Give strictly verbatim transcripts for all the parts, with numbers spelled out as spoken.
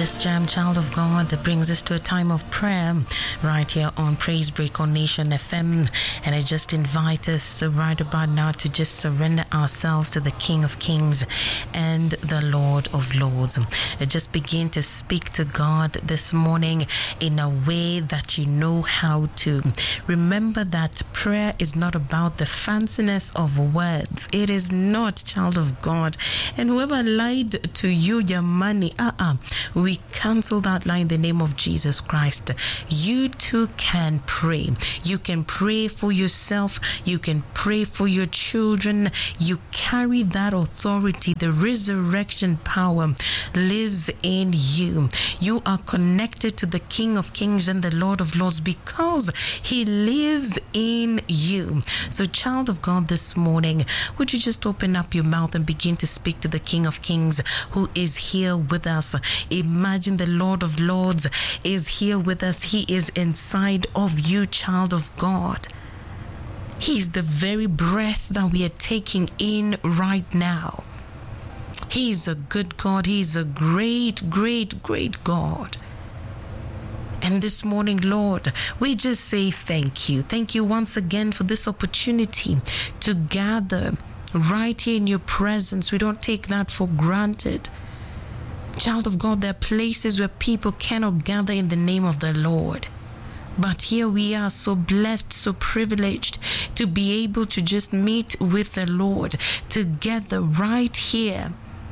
this jam, child of God, brings us to a time of prayer right here on Praise Break on Nation F M. And I just invite us right about now to just surrender ourselves to the King of Kings and the Lord of Lords. Just begin to speak to God this morning in a way that you know how to. Remember that prayer is not about the fanciness of words. It is not, child of God. And whoever lied to you your money, uh-uh, we cancel that lie in the name of Jesus Christ. You too can pray. You can pray for yourself. You can pray for your children. You carry that authority. The resurrection power lives in you. You are connected to the King of Kings and the Lord of Lords because he lives in you. So, child of God, this morning, would you just open up your mouth and begin to speak to the King of Kings who is here with us? Imagine the Lord of Lords is here with us. He is inside of you, child of God. He is the very breath that we are taking in right now. He is a good God. He is a great, great, great God. And this morning, Lord, we just say thank you. Thank you once again for this opportunity to gather right here in your presence. We don't take that for granted. Child of God, there are places where people cannot gather in the name of the Lord. But here we are, so blessed, so privileged to be able to just meet with the Lord together right here.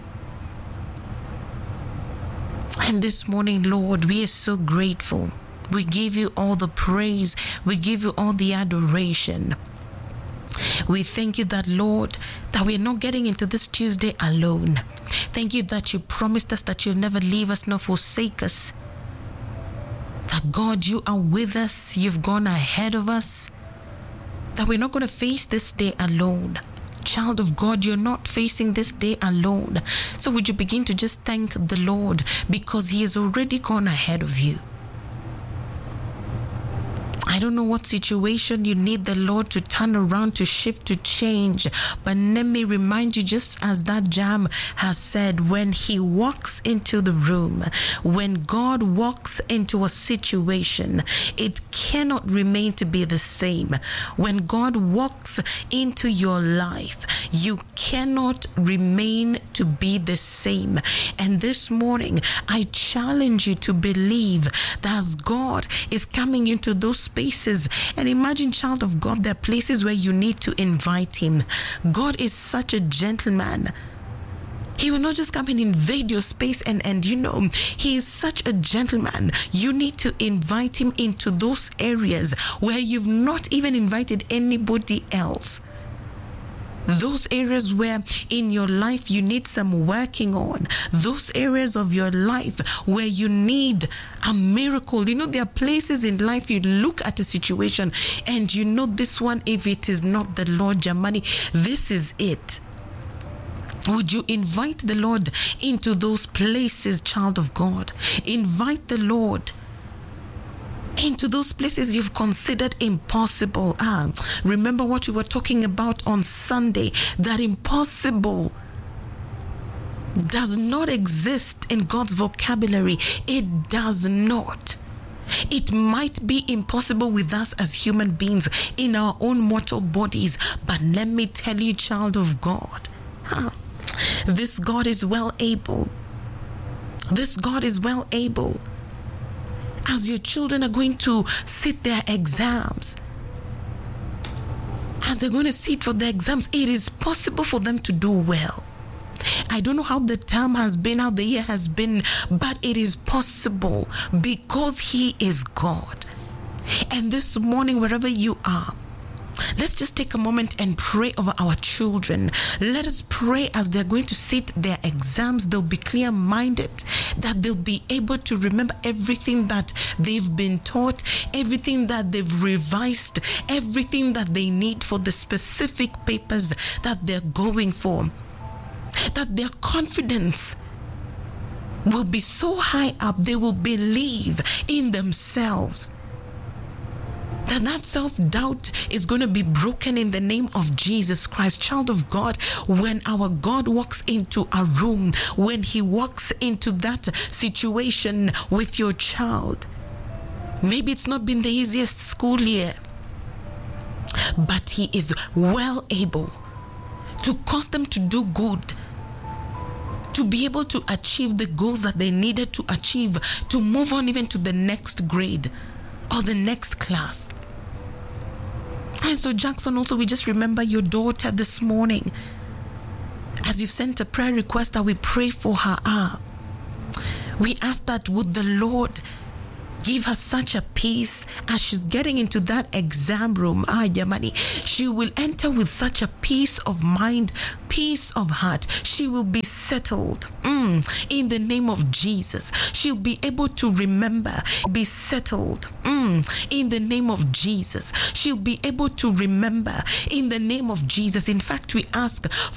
And this morning, Lord, we are so grateful. We give you all the praise. We give you all the adoration. We thank you that, Lord, that we're not getting into this Tuesday alone. Thank you that you promised us that you'll never leave us nor forsake us. That, God, you are with us. You've gone ahead of us. That we're not going to face this day alone. Child of God, you're not facing this day alone. So would you begin to just thank the Lord because he has already gone ahead of you. I don't know what situation you need the Lord to turn around, to shift, to change. But let me remind you, just as that jam has said, when he walks into the room, when God walks into a situation, it cannot remain to be the same. When God walks into your life, you cannot remain to be the same. And this morning, I challenge you to believe that as God is coming into those spaces, and imagine, child of God, there are places where you need to invite him. God is such a gentleman. He will not just come and invade your space and, and you know, he is such a gentleman. You need to invite him into those areas where you've not even invited anybody else. Those areas where in your life you need some working on. Those areas of your life where you need a miracle. You know, there are places in life you look at a situation and you know this one, if it is not the Lord Jamani, this is it. Would you invite the Lord into those places, child of God? Invite the Lord into those places you've considered impossible. Ah, remember what we were talking about on Sunday, that impossible does not exist in God's vocabulary. It does not. It might be impossible with us as human beings in our own mortal bodies, but let me tell you, child of God, ah, this God is well able. This God is well able. As your children are going to sit their exams, as they're going to sit for their exams, it is possible for them to do well. I don't know how the term has been, how the year has been, but it is possible because he is God. And this morning, wherever you are, let's just take a moment and pray over our children. Let us pray as they're going to sit their exams. They'll be clear-minded, that they'll be able to remember everything that they've been taught, everything that they've revised, everything that they need for the specific papers that they're going for. That their confidence will be so high up, they will believe in themselves. that that self-doubt is going to be broken in the name of Jesus Christ. Child of God, when our God walks into a room, when he walks into that situation with your child, maybe it's not been the easiest school year, but he is well able to cause them to do good, to be able to achieve the goals that they needed to achieve, to move on even to the next grade or the next class. And so Jackson, also, we just remember your daughter this morning, as you've sent a prayer request that we pray for her. Ah, we ask that would the Lord give her such a peace as she's getting into that exam room. Ah, Yamani, she will enter with such a peace of mind, peace of heart. She will be settled mm, in the name of Jesus. She'll be able to remember, be settled mm, in the name of Jesus. She'll be able to remember in the name of Jesus. In fact, we ask